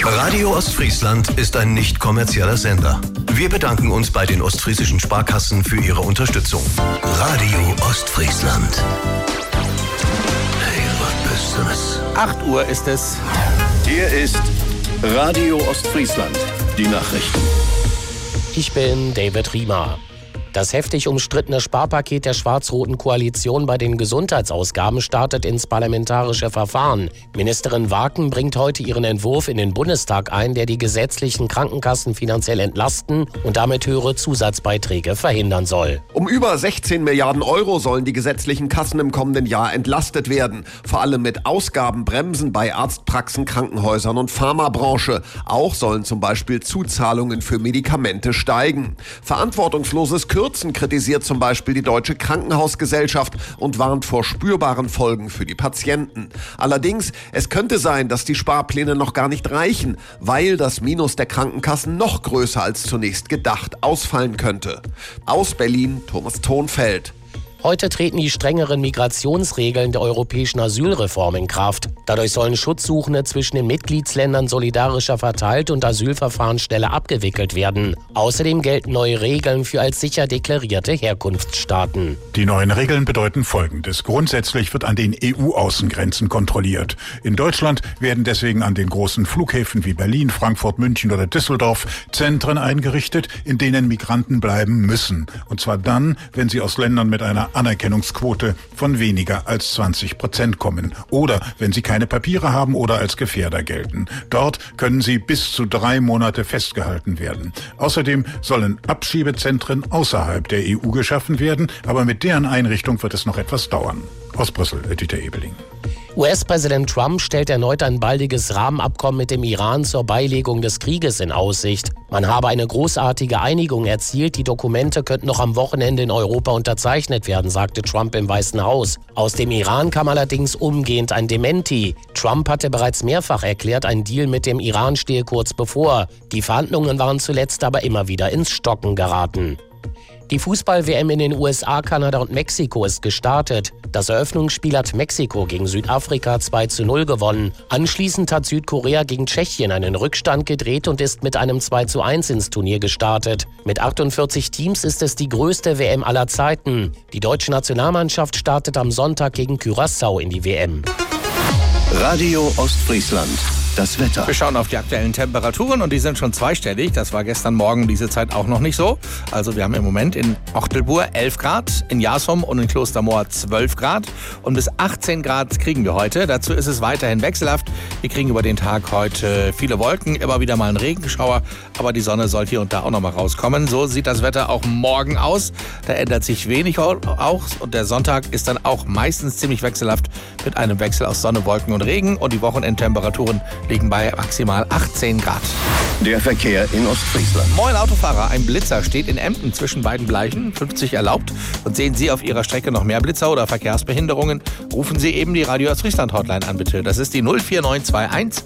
Radio Ostfriesland ist ein nicht kommerzieller Sender. Wir bedanken uns bei den ostfriesischen Sparkassen für ihre Unterstützung. Radio Ostfriesland. Hey, was bist du das? 8 Uhr ist es. Hier ist Radio Ostfriesland. Die Nachrichten. Ich bin David Riemer. Das heftig umstrittene Sparpaket der schwarz-roten Koalition bei den Gesundheitsausgaben startet ins parlamentarische Verfahren. Ministerin Waken bringt heute ihren Entwurf in den Bundestag ein, der die gesetzlichen Krankenkassen finanziell entlasten und damit höhere Zusatzbeiträge verhindern soll. Um über 16 Milliarden Euro sollen die gesetzlichen Kassen im kommenden Jahr entlastet werden. Vor allem mit Ausgabenbremsen bei Arztpraxen, Krankenhäusern und Pharmabranche. Auch sollen zum Beispiel Zuzahlungen für Medikamente steigen. Verantwortungsloses Kürzen kritisiert zum Beispiel die Deutsche Krankenhausgesellschaft und warnt vor spürbaren Folgen für die Patienten. Allerdings, es könnte sein, dass die Sparpläne noch gar nicht reichen, weil das Minus der Krankenkassen noch größer als zunächst gedacht ausfallen könnte. Aus Berlin, Thomas Thonfeld. Heute treten die strengeren Migrationsregeln der europäischen Asylreform in Kraft. Dadurch sollen Schutzsuchende zwischen den Mitgliedsländern solidarischer verteilt und Asylverfahren schneller abgewickelt werden. Außerdem gelten neue Regeln für als sicher deklarierte Herkunftsstaaten. Die neuen Regeln bedeuten Folgendes. Grundsätzlich wird an den EU-Außengrenzen kontrolliert. In Deutschland werden deswegen an den großen Flughäfen wie Berlin, Frankfurt, München oder Düsseldorf Zentren eingerichtet, in denen Migranten bleiben müssen. Und zwar dann, wenn sie aus Ländern mit einer Anerkennungsquote von weniger als 20% kommen oder wenn sie keine Papiere haben oder als Gefährder gelten. Dort können sie bis zu 3 Monate festgehalten werden. Außerdem sollen Abschiebezentren außerhalb der EU geschaffen werden, aber mit deren Einrichtung wird es noch etwas dauern. Aus Brüssel, Dieter Ebeling. US-Präsident Trump stellt erneut ein baldiges Rahmenabkommen mit dem Iran zur Beilegung des Krieges in Aussicht. Man habe eine großartige Einigung erzielt, die Dokumente könnten noch am Wochenende in Europa unterzeichnet werden, sagte Trump im Weißen Haus. Aus dem Iran kam allerdings umgehend ein Dementi. Trump hatte bereits mehrfach erklärt, ein Deal mit dem Iran stehe kurz bevor. Die Verhandlungen waren zuletzt aber immer wieder ins Stocken geraten. Die Fußball-WM in den USA, Kanada und Mexiko ist gestartet. Das Eröffnungsspiel hat Mexiko gegen Südafrika 2:0 gewonnen. Anschließend hat Südkorea gegen Tschechien einen Rückstand gedreht und ist mit einem 2:1 ins Turnier gestartet. Mit 48 Teams ist es die größte WM aller Zeiten. Die deutsche Nationalmannschaft startet am Sonntag gegen Curaçao in die WM. Radio Ostfriesland. Das Wetter. Wir schauen auf die aktuellen Temperaturen und die sind schon zweistellig. Das war gestern Morgen diese Zeit auch noch nicht so. Also wir haben im Moment in Ochtelbuhr 11 Grad, in Jasum und in Klostermoor 12 Grad und bis 18 Grad kriegen wir heute. Dazu ist es weiterhin wechselhaft. Wir kriegen über den Tag heute viele Wolken, immer wieder mal einen Regenschauer, aber die Sonne soll hier und da auch noch mal rauskommen. So sieht das Wetter auch morgen aus. Da ändert sich wenig auch und der Sonntag ist dann auch meistens ziemlich wechselhaft mit einem Wechsel aus Sonne, Wolken und Regen und die Wochenendtemperaturen liegen bei maximal 18 Grad. Der Verkehr in Ostfriesland. Moin Autofahrer, ein Blitzer steht in Emden zwischen beiden Bleichen, 50 erlaubt. Und sehen Sie auf Ihrer Strecke noch mehr Blitzer oder Verkehrsbehinderungen, rufen Sie eben die Radio Ostfriesland Hotline an, bitte. Das ist die 04921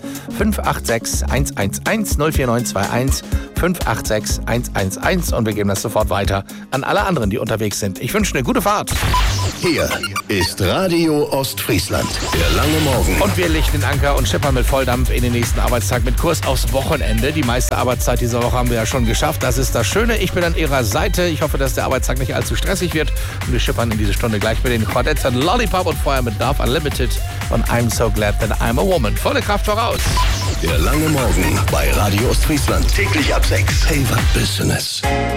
586 111 04921 586 111 und wir geben das sofort weiter an alle anderen, die unterwegs sind. Ich wünsche eine gute Fahrt. Hier ist Radio Ostfriesland. Der lange Morgen. Und wir lichten den Anker und schippern mit Volldampf in den nächsten Arbeitstag mit Kurs aufs Wochenende. Die meiste Arbeitszeit dieser Woche haben wir ja schon geschafft. Das ist das Schöne. Ich bin an Ihrer Seite. Ich hoffe, dass der Arbeitstag nicht allzu stressig wird. Und wir schippern in diese Stunde gleich mit den Quartetten Lollipop und vorher mit Love Unlimited und I'm So Glad That I'm a Woman. Volle Kraft voraus. Der lange Morgen bei Radio Ostfriesland. Täglich ab 6. Hey, was bist du das?